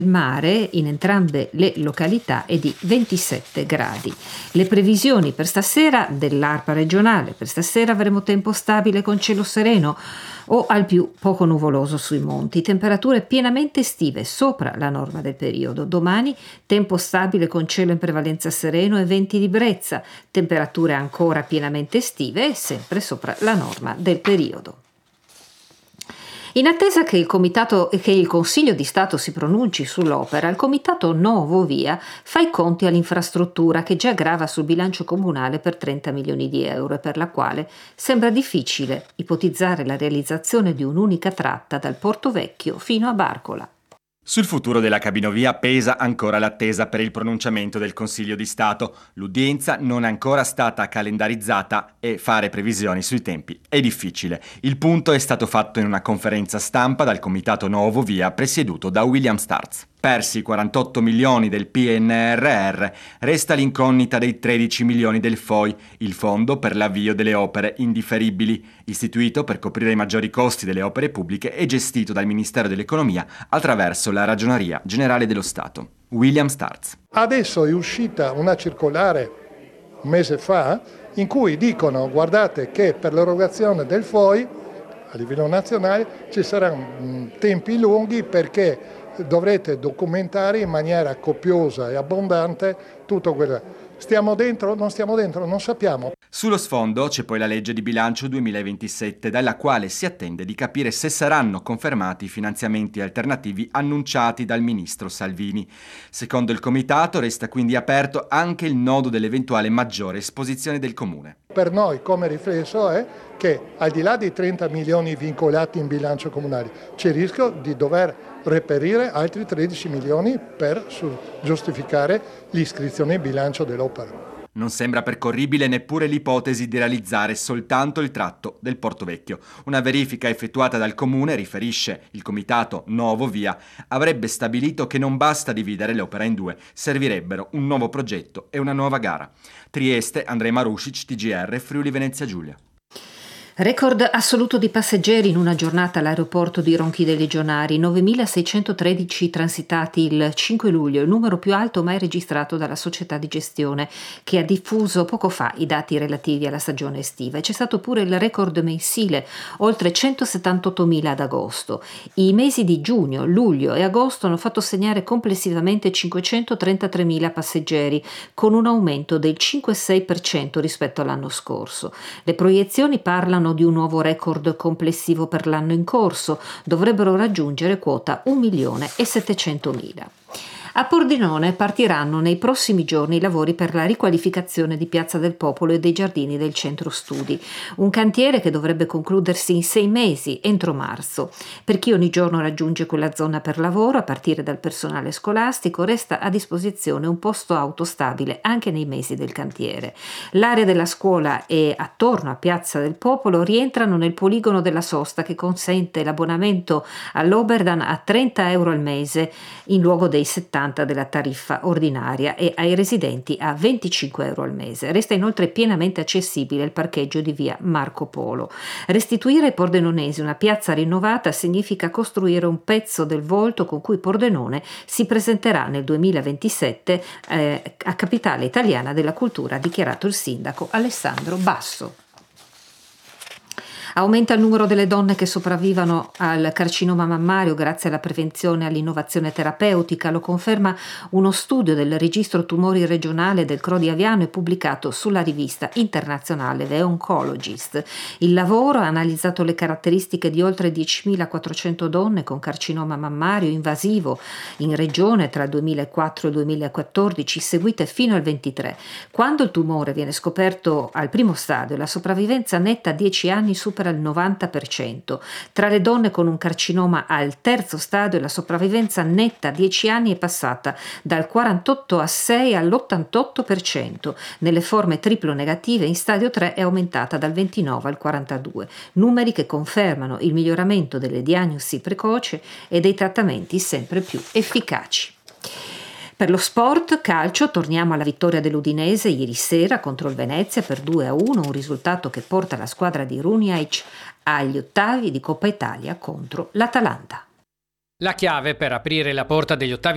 Il mare in entrambe le località è di 27 gradi. Le previsioni per stasera dell'ARPA regionale: per stasera avremo tempo stabile con cielo sereno o al più poco nuvoloso sui monti, temperature pienamente estive sopra la norma del periodo. Domani tempo stabile con cielo in prevalenza sereno e venti di brezza, temperature ancora pienamente estive e sempre sopra la norma del periodo. In attesa che il Consiglio di Stato si pronunci sull'opera, il Comitato Novo Via fa i conti all'infrastruttura che già grava sul bilancio comunale per 30 milioni di euro e per la quale sembra difficile ipotizzare la realizzazione di un'unica tratta dal Porto Vecchio fino a Barcola. Sul futuro della cabinovia pesa ancora l'attesa per il pronunciamento del Consiglio di Stato. L'udienza non è ancora stata calendarizzata e fare previsioni sui tempi è difficile. Il punto è stato fatto in una conferenza stampa dal Comitato Novo Via presieduto da William Starz. Persi i 48 milioni del PNRR, resta l'incognita dei 13 milioni del FOI, il Fondo per l'avvio delle opere indifferibili, istituito per coprire i maggiori costi delle opere pubbliche e gestito dal Ministero dell'Economia attraverso la Ragioneria Generale dello Stato. William Starz. Adesso è uscita una circolare un mese fa in cui dicono: guardate che per l'erogazione del FOI a livello nazionale ci saranno tempi lunghi perché dovrete documentare in maniera copiosa e abbondante tutto quello. Stiamo dentro? Non stiamo dentro? Non sappiamo. Sullo sfondo c'è poi la legge di bilancio 2027, dalla quale si attende di capire se saranno confermati i finanziamenti alternativi annunciati dal ministro Salvini. Secondo il comitato resta quindi aperto anche il nodo dell'eventuale maggiore esposizione del comune. Per noi come riflesso è che al di là dei 30 milioni vincolati in bilancio comunale c'è il rischio di dover reperire altri 13 milioni per giustificare l'iscrizione in bilancio dell'opera. Non sembra percorribile neppure l'ipotesi di realizzare soltanto il tratto del Porto Vecchio. Una verifica effettuata dal Comune, riferisce il Comitato Novo Via, avrebbe stabilito che non basta dividere l'opera in due, servirebbero un nuovo progetto e una nuova gara. Trieste, Andrej Marušić, TGR, Friuli Venezia Giulia. Record assoluto di passeggeri in una giornata all'aeroporto di Ronchi dei Legionari, 9.613 transitati il 5 luglio, il numero più alto mai registrato dalla società di gestione che ha diffuso poco fa i dati relativi alla stagione estiva. E c'è stato pure il record mensile, oltre 178.000 ad agosto. I mesi di giugno, luglio e agosto hanno fatto segnare complessivamente 533.000 passeggeri, con un aumento del 5,6% rispetto all'anno scorso. Le proiezioni parlano di un nuovo record complessivo per l'anno in corso, dovrebbero raggiungere quota 1.700.000. A Pordenone partiranno nei prossimi giorni i lavori per la riqualificazione di Piazza del Popolo e dei giardini del centro studi, un cantiere che dovrebbe concludersi in 6 mesi, entro marzo. Per chi ogni giorno raggiunge quella zona per lavoro, a partire dal personale scolastico, resta a disposizione un posto auto stabile anche nei mesi del cantiere. L'area della scuola e attorno a Piazza del Popolo rientrano nel poligono della sosta, che consente l'abbonamento all'Oberdan a 30 euro al mese in luogo dei 70 della tariffa ordinaria e ai residenti a 25 euro al mese. Resta inoltre pienamente accessibile il parcheggio di via Marco Polo. Restituire ai pordenonesi una piazza rinnovata significa costruire un pezzo del volto con cui Pordenone si presenterà nel 2027 a capitale italiana della cultura, ha dichiarato il sindaco Alessandro Basso. Aumenta il numero delle donne che sopravvivono al carcinoma mammario grazie alla prevenzione e all'innovazione terapeutica, lo conferma uno studio del registro tumori regionale del Cro di Aviano e pubblicato sulla rivista internazionale The Oncologist. Il lavoro ha analizzato le caratteristiche di oltre 10.400 donne con carcinoma mammario invasivo in regione tra il 2004 e il 2014, seguite fino al 23. Quando il tumore viene scoperto al primo stadio, la sopravvivenza netta a 10 anni supera il 90%. Tra le donne con un carcinoma al terzo stadio la sopravvivenza netta a 10 anni è passata dal 48 a 6 all'88%. Nelle forme triplo negative in stadio 3 è aumentata dal 29 al 42%, numeri che confermano il miglioramento delle diagnosi precoci e dei trattamenti sempre più efficaci. Per lo sport, calcio, torniamo alla vittoria dell'Udinese ieri sera contro il Venezia per 2-1, un risultato che porta la squadra di Runjaic agli ottavi di Coppa Italia contro l'Atalanta. La chiave per aprire la porta degli ottavi